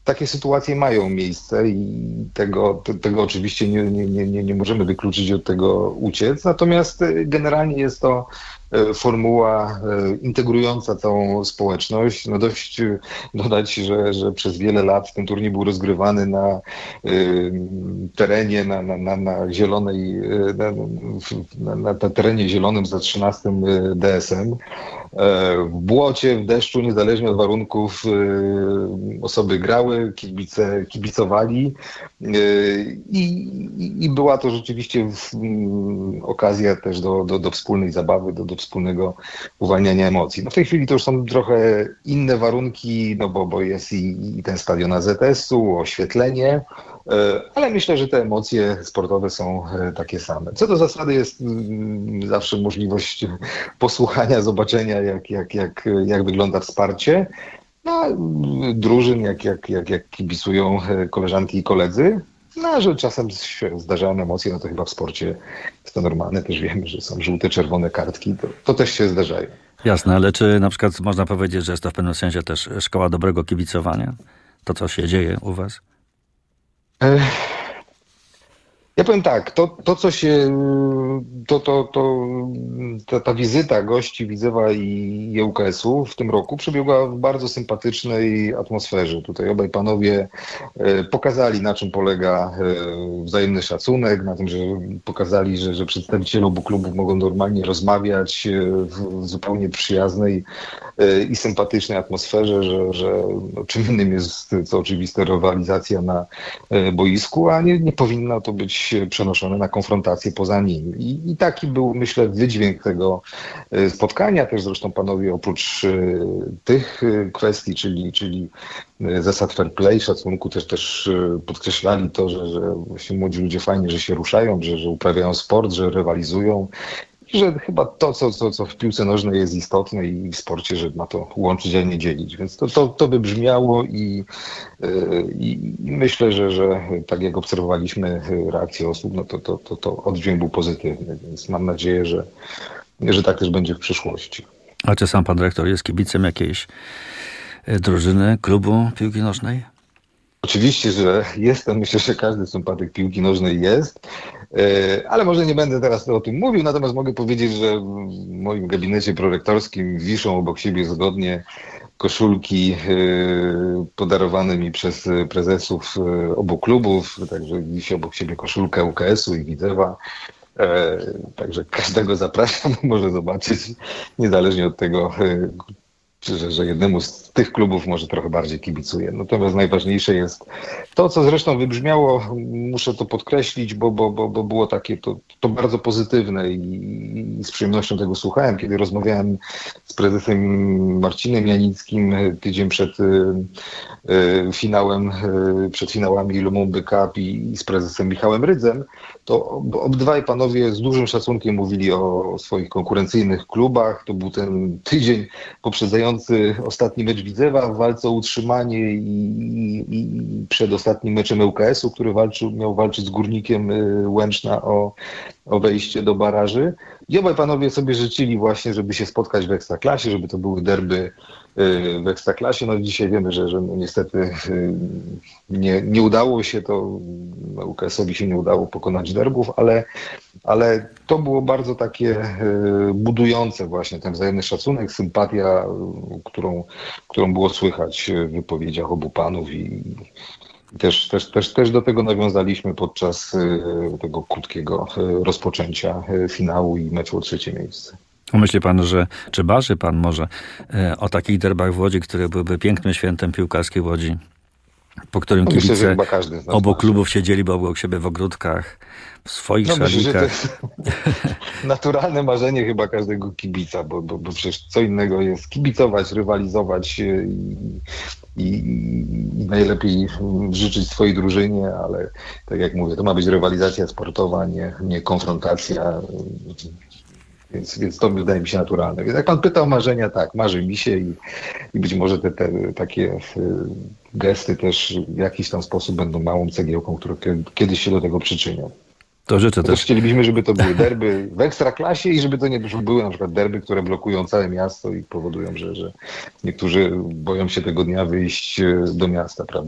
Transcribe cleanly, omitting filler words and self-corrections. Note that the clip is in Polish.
takie sytuacje mają miejsce i tego oczywiście nie możemy wykluczyć, od tego uciec. Natomiast generalnie jest to formuła integrująca całą społeczność. No dość dodać, że przez wiele lat ten turniej był rozgrywany na terenie, na zielonej, na terenie zielonym za 13 DSM. W błocie, w deszczu, niezależnie od warunków, osoby grały, kibice kibicowali i była to rzeczywiście okazja też do wspólnej zabawy, do wspólnego uwalniania emocji. No w tej chwili to już są trochę inne warunki, no bo jest i ten stadion AZS-u, oświetlenie, ale myślę, że te emocje sportowe są takie same. Co do zasady jest zawsze możliwość posłuchania, zobaczenia, jak wygląda wsparcie. No, drużyn, jak kibicują koleżanki i koledzy. No, że czasem się zdarzają emocje, no to chyba w sporcie jest to normalne. Też wiemy, że są żółte, czerwone kartki. To też się zdarzają. Jasne, ale czy na przykład można powiedzieć, że jest to w pewnym sensie też szkoła dobrego kibicowania? To, co się dzieje u was? Ja powiem tak, co się, ta wizyta gości Widzewa i ŁKS-u w tym roku przebiegła w bardzo sympatycznej atmosferze. Tutaj obaj panowie pokazali, na czym polega wzajemny szacunek, na tym, że pokazali, że przedstawiciele obu klubów mogą normalnie rozmawiać w zupełnie przyjaznej i sympatycznej atmosferze, że czym innym jest, co oczywiste, rywalizacja na boisku, a nie powinno to być przenoszone na konfrontację poza nim. I taki był, myślę, wydźwięk tego spotkania. Też zresztą panowie oprócz tych kwestii, czyli zasad fair play, szacunku, też podkreślali to, że właśnie młodzi ludzie fajnie, że się ruszają, że uprawiają sport, że rywalizują. I że chyba to, co w piłce nożnej jest istotne i w sporcie, że ma to łączyć, a nie dzielić. Więc to wybrzmiało i myślę, że tak jak obserwowaliśmy reakcję osób, no to oddźwięk był pozytywny. Więc mam nadzieję, że tak też będzie w przyszłości. A czy sam pan dyrektor jest kibicem jakiejś drużyny, klubu piłki nożnej? Oczywiście, że jestem. Myślę, że każdy sympatyk piłki nożnej jest. Ale może nie będę teraz o tym mówił, natomiast mogę powiedzieć, że w moim gabinecie prorektorskim wiszą obok siebie zgodnie koszulki podarowane mi przez prezesów obu klubów, także wisi obok siebie koszulka ŁKS-u i Widzewa. Także każdego zapraszam, może zobaczyć, niezależnie od tego, że jednemu z tych klubów może trochę bardziej kibicuję. Natomiast najważniejsze jest to, co zresztą wybrzmiało, muszę to podkreślić, bo było takie to bardzo pozytywne i z przyjemnością tego słuchałem, kiedy rozmawiałem z prezesem Marcinem Janickim tydzień przed finałami Lumumby Cup i z prezesem Michałem Rydzem, to obydwaj panowie z dużym szacunkiem mówili o swoich konkurencyjnych klubach. To był ten tydzień poprzedzający ostatni mecz Widzewa w walce o utrzymanie i przed ostatnim meczem ŁKS-u, który miał walczyć z Górnikiem Łęczna o wejście do baraży. I obaj panowie sobie życzyli właśnie, żeby się spotkać w Ekstraklasie, żeby to były derby w Ekstraklasie. No dzisiaj wiemy, że no niestety nie udało się to, ŁKS-owi się nie udało pokonać derbów, ale to było bardzo takie budujące właśnie ten wzajemny szacunek, sympatia, którą było słychać w wypowiedziach obu panów i też do tego nawiązaliśmy podczas tego krótkiego rozpoczęcia finału i meczu o trzecie miejsce. Myśli pan, czy marzy pan może o takich derbach w Łodzi, które byłyby pięknym świętem piłkarskiej Łodzi, po którym kibice obu klubów siedzieliby obok siebie w ogródkach, w swoich szalikach? Myślę, że to jest naturalne marzenie chyba każdego kibica, bo przecież co innego jest kibicować, rywalizować i najlepiej życzyć swojej drużynie, ale tak jak mówię, to ma być rywalizacja sportowa, nie konfrontacja. Więc to wydaje mi się naturalne. Więc jak pan pytał o marzenia, tak, marzy mi się i być może te takie gesty też w jakiś tam sposób będą małą cegiełką, która kiedyś się do tego przyczynią. To życzę też. Chcielibyśmy, żeby to były derby w Ekstraklasie i żeby to nie były na przykład derby, które blokują całe miasto i powodują, że niektórzy boją się tego dnia wyjść do miasta, prawda?